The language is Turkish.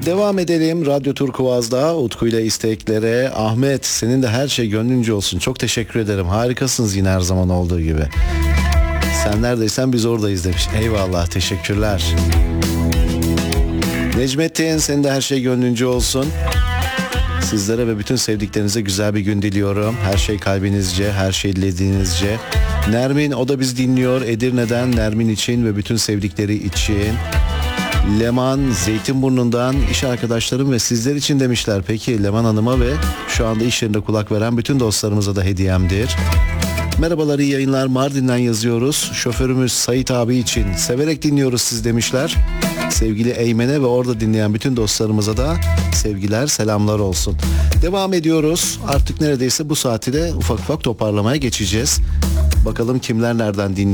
Devam edelim Radyo Turkuaz'da Utku ile isteklere. Ahmet, senin de her şey gönlünce olsun. Çok teşekkür ederim. Harikasınız yine her zaman olduğu gibi. Sen neredeysen biz oradayız demiş. Eyvallah, teşekkürler. Necmettin, senin de her şey gönlünce olsun. Sizlere ve bütün sevdiklerinize güzel bir gün diliyorum. Her şey kalbinizce, her şey dilediğinizce. Nermin, o da biz dinliyor. Edirne'den Nermin için ve bütün sevdikleri için. Leman, Zeytinburnu'ndan iş arkadaşlarım ve sizler için demişler. Peki Leman Hanım'a ve şu anda iş yerinde kulak veren bütün dostlarımıza da hediyemdir. Merhabalar, iyi yayınlar, Mardin'den yazıyoruz. Şoförümüz Sait abi için severek dinliyoruz siz demişler. Sevgili Eymen'e ve orada dinleyen bütün dostlarımıza da sevgiler, selamlar olsun. Devam ediyoruz. Artık neredeyse bu saati de ufak ufak toparlamaya geçeceğiz. Bakalım kimler nereden dinliyor.